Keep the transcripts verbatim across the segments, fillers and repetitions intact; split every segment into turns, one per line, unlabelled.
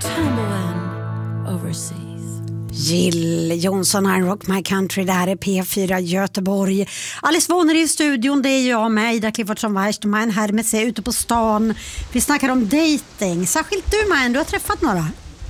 Tumbling overseas.
Jill Johnson här, Rock My Country, det här är P fyra Göteborg. Alice Wohner i studion, det är jag med Ida Clifford som värst. Man här med sig ute på stan. Vi snackar om dating. Särskilt du, man, du har träffat några.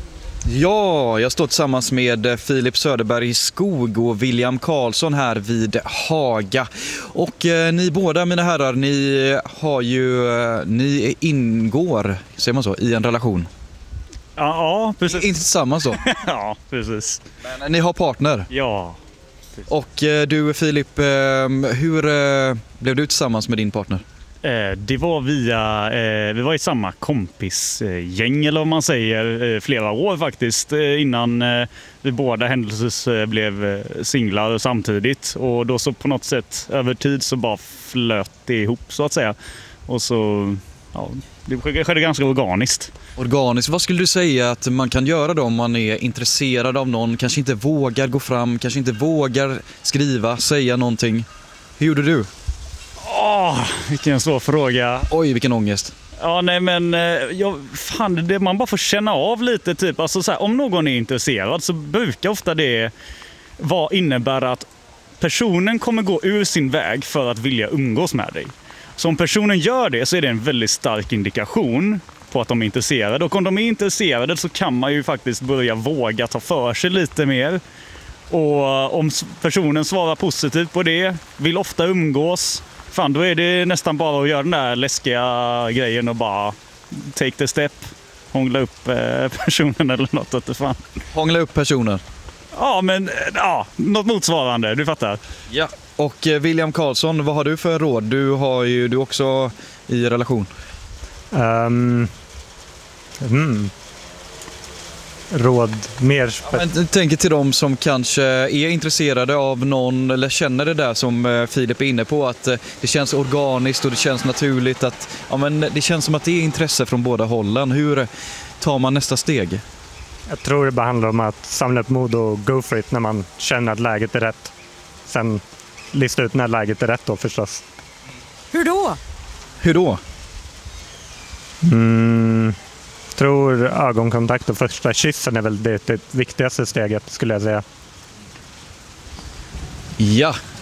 Ja, jag står tillsammans med Filip Söderberg Skog och William Karlsson här vid Haga. Och eh, ni båda, mina herrar, ni har ju, eh, ni ingår, säger man så, i en relation.
Ja, ja, precis.
Inte tillsammans då?
Ja, precis.
Men ni har partner?
Ja. Precis.
Och eh, du, Filip, eh, hur eh, blev du tillsammans med din partner?
Eh, det var via, eh, vi var i samma kompisgäng eller vad man säger, eh, flera år faktiskt, eh, innan eh, vi båda händelses eh, blev eh, singlar samtidigt. Och då så på något sätt över tid så bara flöt det ihop så att säga. Och så, ja, det skedde ganska organiskt.
Organiskt, vad skulle du säga att man kan göra då om man är intresserad av någon, kanske inte vågar gå fram, kanske inte vågar skriva, säga någonting? Hur gjorde du?
Åh, vilken svår fråga.
Oj, vilken ångest.
Ja, nej men jag, fan, det, man bara får känna av lite typ. Alltså, så här, om någon är intresserad så brukar ofta det vad innebär att personen kommer gå ur sin väg för att vilja umgås med dig. Så om personen gör det så är det en väldigt stark indikation på att de är intresserade. Och om de är intresserade så kan man ju faktiskt börja våga ta för sig lite mer. Och om personen svarar positivt på det, vill ofta umgås, fan, då är det nästan bara att göra den där läskiga grejen och bara take the step, hångla upp personen eller något. Inte fan.
Hångla upp personen?
Ja, men ja, något motsvarande, du fattar.
Ja. Och William Karlsson, vad har du för råd? Du har ju du också i relation.
Um, mm. Råd mer.
Jag tänker till dem som kanske är intresserade av någon eller känner det där som Filip är inne på, att det känns organiskt och det känns naturligt, att ja, men det känns som att det är intresse från båda hållen. Hur tar man nästa steg?
Jag tror det bara handlar om att samla upp mod och go for it när man känner att läget är rätt. Sen lista ut när läget är rätt då förstås.
Hur då?
Hur då?
Mm, tror ögonkontakt och första kyssen är väl det, det viktigaste steget skulle jag säga.
Ja,